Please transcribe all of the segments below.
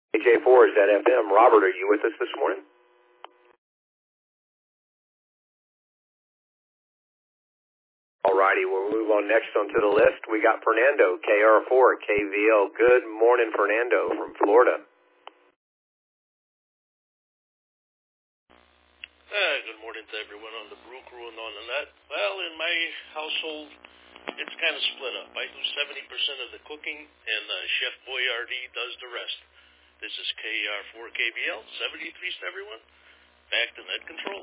KJ4 is at FM. Robert, are you with us this morning? Alrighty, we'll move on next onto the list. We got Fernando, KR4 at KVL. Good morning, Fernando from Florida. Good morning to everyone on the Brew Crew and on the net. Well, in my household, it's kind of split up. I do 70% of the cooking, and Chef Boyardee does the rest. This is KR4 KVL, 73 to everyone. Back to net control.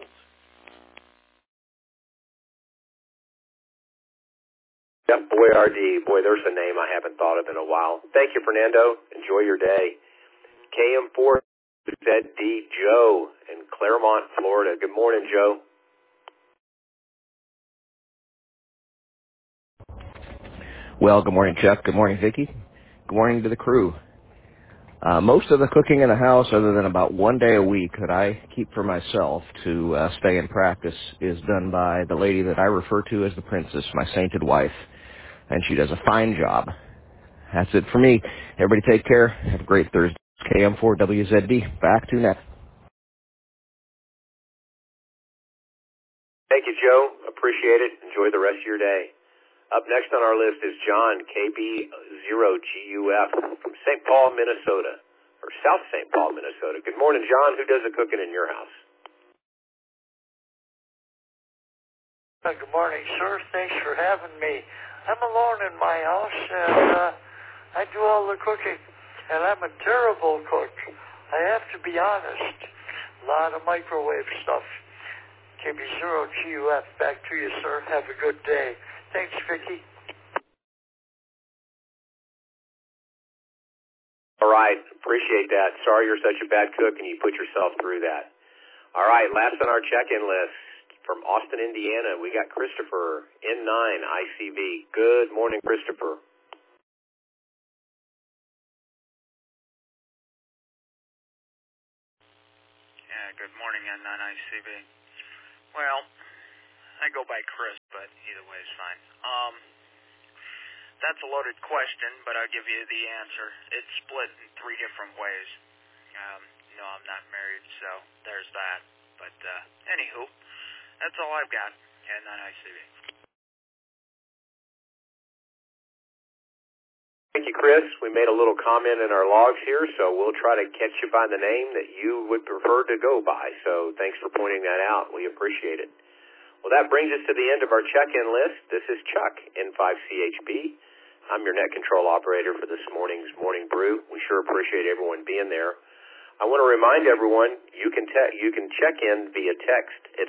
Chef Boyardee. Boy, there's a name I haven't thought of in a while. Thank you, Fernando. Enjoy your day. KM4 ZD Joe in Claremont, Florida. Good morning, Joe. Well, good morning, Chuck. Good morning, Vicki. Good morning to the crew. Most of the cooking in the house, other than about one day a week that I keep for myself to stay in practice, is done by the lady that I refer to as the princess, my sainted wife, and she does a fine job. That's it for me. Everybody take care. Have a great Thursday. KM4WZD. Back to net. Thank you, Joe. Appreciate it. Enjoy the rest of your day. Up next on our list is John, KB0GUF from St. Paul, Minnesota, or South St. Paul, Minnesota. Good morning, John. Who does the cooking in your house? Good morning, sir. Thanks for having me. I'm alone in my house, and I do all the cooking, and I'm a terrible cook. I have to be honest. A lot of microwave stuff. KB0GUF, back to you, sir. Have a good day. Thanks, Vicki. All right. Appreciate that. Sorry you're such a bad cook and you put yourself through that. All right. Last on our check-in list from Austin, Indiana, we got Christopher, N9 ICV. Good morning, Christopher. Yeah, good morning, N9 ICV. Well, I go by Chris, but either way is fine. That's a loaded question, but I'll give you the answer. It's split in three different ways. No, I'm not married, so there's that. But anywho, that's all I've got. N9 ICV. Thank you, Chris. We made a little comment in our logs here, so we'll try to catch you by the name that you would prefer to go by. So thanks for pointing that out. We appreciate it. Well, that brings us to the end of our check-in list. This is Chuck, N5CHB. I'm your net control operator for this morning's Morning Brew. We sure appreciate everyone being there. I want to remind everyone you can check in via text at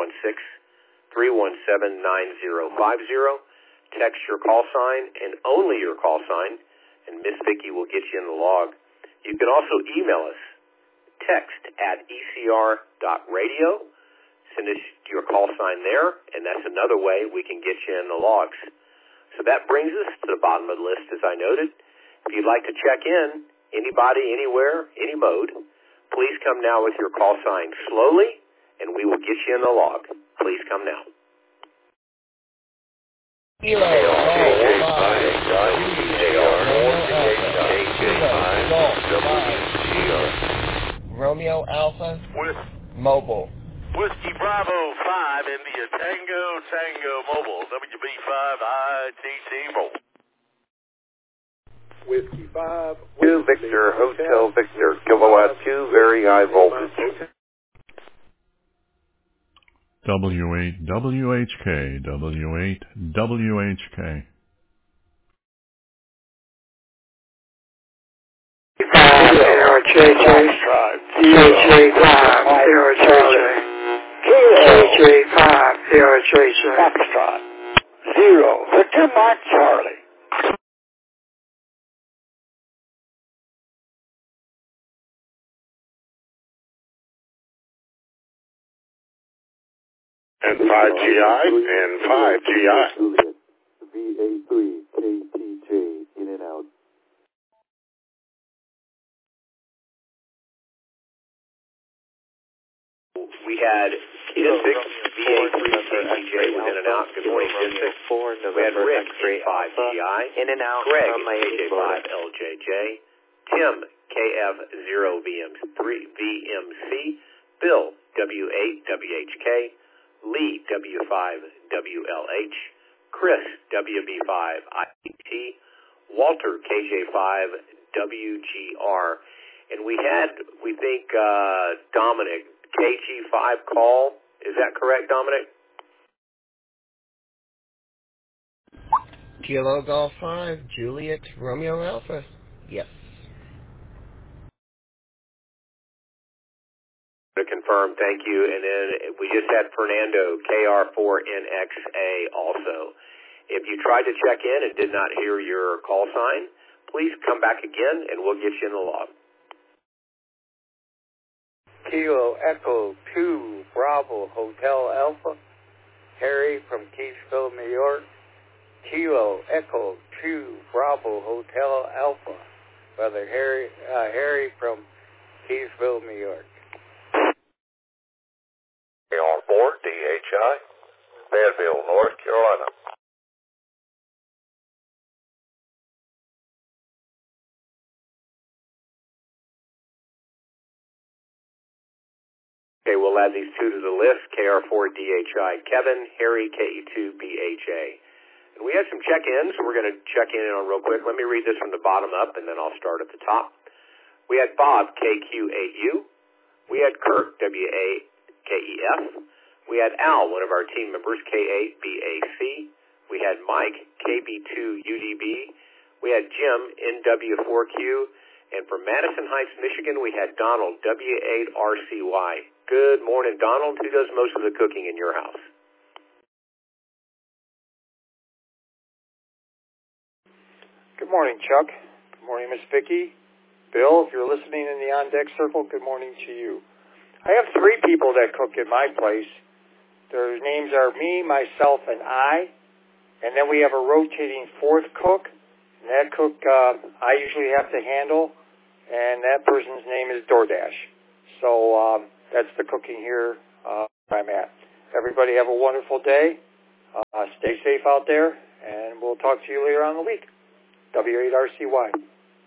716-317-9050. Text your call sign and only your call sign, and Miss Vicki will get you in the log. You can also email us, text at ecr.radio. Send us your call sign there, and that's another way we can get you in the logs. So that brings us to the bottom of the list, as I noted. If you'd like to check in, anybody, anywhere, any mode, please come now with your call sign slowly, and we will get you in the log. Please come now. Romeo Alpha with Mobile. Whiskey Bravo 5, India Tango Mobile, WB5ITT Mobile. Whiskey 5, 2 Victor, Hotel Victor, Kilowatt 2, very high voltage. W8 WHK, W8 WHK. KJ5, Foxtrot, 0, Victor Mike Charlie. And 5GI, and 5GI. VA3, KTJ, in and out. We had District VA3 KTJ with in and out. Good morning, District. We had Rick, 5GI. In and out Greg, from my KJ5 LJJ. Tim, KF0VMC, Bill, W8WHK, Lee, W5WLH, Chris, WB5IET, Walter, KJ5WGR, and we think, Dominic, KG5 call. Is that correct, Dominic? Kilo Golf 5, Juliet, Romeo Alpha. Yes. To confirm, thank you. And then we just had Fernando, KR4NXA also. If you tried to check in and did not hear your call sign, please come back again and we'll get you in the log. Kilo Echo 2, Bravo, Hotel Alpha. Harry from Keysville, New York. Kilo Echo 2, Bravo, Hotel Alpha. Brother Harry from Keysville, New York. On board, DHI, Fayetteville, North Carolina. Okay, we'll add these two to the list, KR4DHI Kevin, Harry, KE2BHA. And we had some check-ins, so we're going to check in on real quick. Let me read this from the bottom up, and then I'll start at the top. We had Bob, KQ8U. We had Kirk, WAKEF. We had Al, one of our team members, K8BAC. We had Mike, KB2UDB. We had Jim, NW4Q. And from Madison Heights, Michigan, we had Donald, W8RCY. Good morning, Donald. Who does most of the cooking in your house? Good morning, Chuck. Good morning, Miss Vicki. Bill, if you're listening in the on-deck circle, good morning to you. I have 3 people that cook in my place. Their names are me, myself, and I. And then we have a rotating 4th cook. And that cook I usually have to handle. And that person's name is DoorDash. So that's the cooking here where I'm at. Everybody have a wonderful day. Stay safe out there. And we'll talk to you later on in the week. W8RCY.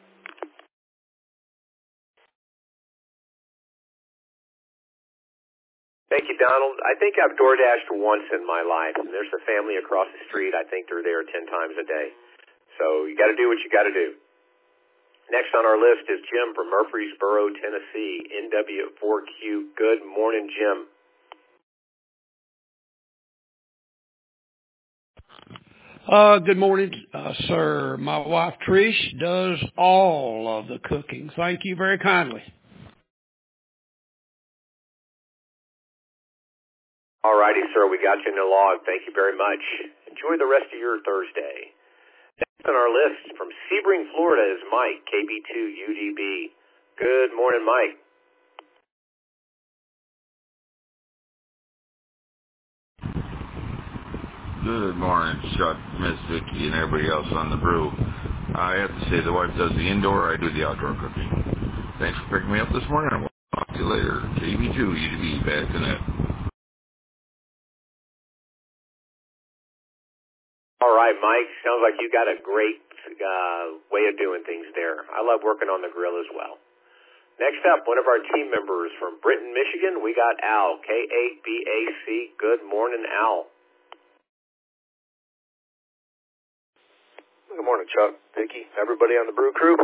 Thank you, Donald. I think I've DoorDashed once in my life, and there's a family across the street. I think they're there 10 times a day. So you got to do what you got to do. Next on our list is Jim from Murfreesboro, Tennessee, NW4Q. Good morning, Jim. Good morning, sir. My wife, Trish, does all of the cooking. Thank you very kindly. All righty, sir. We got you in the log. Thank you very much. Enjoy the rest of your Thursday. Next on our list from Sebring, Florida is Mike, KB2UDB. Good morning, Mike. Good morning, Chuck, Miss Vicki, and everybody else on the brew. I have to say the wife does the indoor, I do the outdoor cooking. Thanks for picking me up this morning, and we'll talk to you later. KB2UDB, back to net. All right, Mike. Sounds like you got a great way of doing things there. I love working on the grill as well. Next up, one of our team members from Britain, Michigan, we got Al, K8BAC. Good morning, Al. Good morning, Chuck, Vicki, everybody on the brew crew.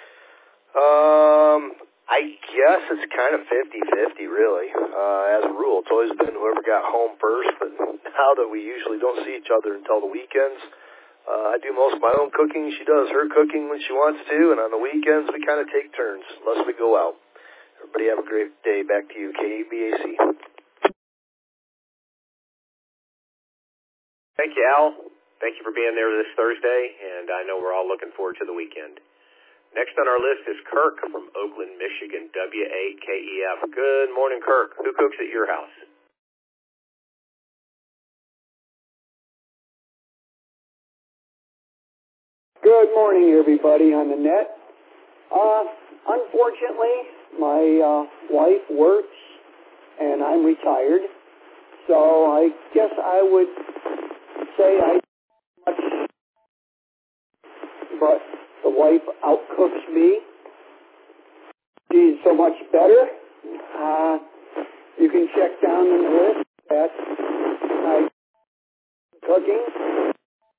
I guess it's kind of 50-50, really. As a rule, it's always been whoever got home first, but now that we usually don't see each other until the weekends, I do most of my own cooking. She does her cooking when she wants to, and on the weekends, we kind of take turns, unless we go out. Everybody have a great day. Back to you, KBAC. Thank you, Al. Thank you for being there this Thursday, and I know we're all looking forward to the weekend. Next on our list is Kirk from Oakland, Michigan, W8KEF. Good morning, Kirk. Who cooks at your house? Good morning, everybody on the net. Unfortunately, my wife works, and I'm retired, so I guess I would say I much, but the wife outcooks me, so much better. You can check down in the list that I cooking